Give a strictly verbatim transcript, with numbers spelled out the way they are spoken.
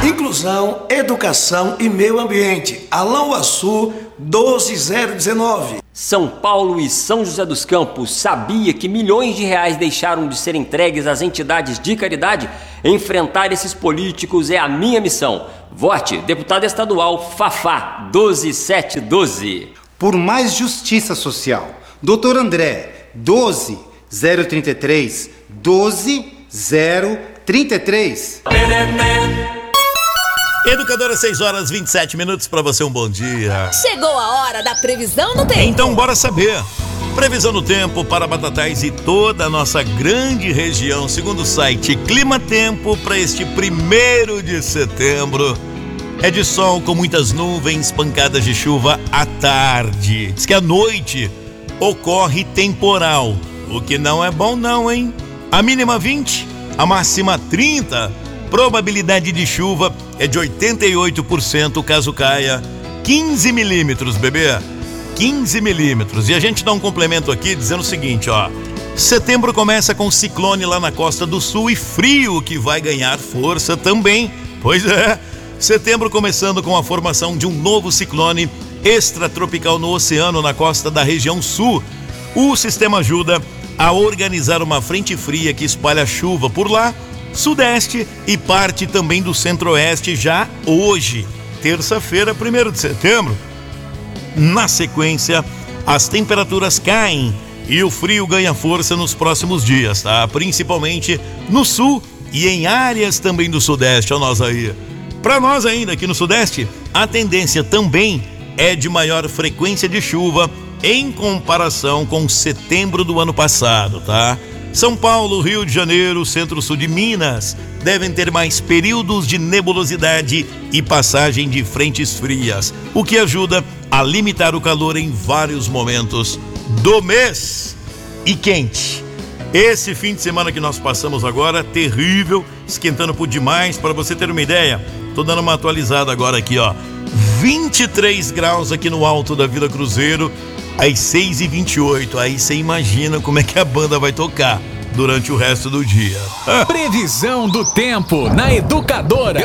Inclusão, educação e meio ambiente. Alain Uaçu, doze zero dezenove. São Paulo e São José dos Campos. Sabia que milhões de reais deixaram de ser entregues às entidades de caridade? Enfrentar esses políticos é a minha missão. Vote deputado estadual Fafá, doze sete doze. Por mais justiça social. doutor André, doze zero trinta e três, doze zero trinta e três. Educadora, seis horas e vinte e sete minutos, para você um bom dia. Chegou a hora da previsão do tempo. Então bora saber. Previsão do tempo para Batatais e toda a nossa grande região, segundo o site Clima Tempo, para este primeiro de setembro. É de sol com muitas nuvens, pancadas de chuva à tarde. Diz que à noite ocorre temporal, o que não é bom não, hein? A mínima vinte, a máxima trinta. Probabilidade de chuva é de oitenta e oito por cento caso caia quinze milímetros, bebê. quinze milímetros. E a gente dá um complemento aqui dizendo o seguinte, ó. Setembro começa com ciclone lá na costa do sul e frio que vai ganhar força também. Pois é, setembro começando com a formação de um novo ciclone extratropical no oceano na costa da região sul. O sistema ajuda a organizar uma frente fria que espalha chuva por lá, sudeste e parte também do centro-oeste já hoje, terça-feira, primeiro de setembro. Na sequência, as temperaturas caem e o frio ganha força nos próximos dias, tá? Principalmente no sul e em áreas também do sudeste, ó nós aí. Para nós ainda aqui no sudeste, a tendência também é de maior frequência de chuva em comparação com setembro do ano passado, tá? São Paulo, Rio de Janeiro, centro-sul de Minas devem ter mais períodos de nebulosidade e passagem de frentes frias, o que ajuda a limitar o calor em vários momentos do mês. E quente. Esse fim de semana que nós passamos agora, terrível, esquentando por demais. Para você ter uma ideia, tô dando uma atualizada agora aqui, ó. vinte e três graus aqui no alto da Vila Cruzeiro, às seis e vinte e oito. Aí você imagina como é que a banda vai tocar durante o resto do dia. Previsão do tempo na Educadora.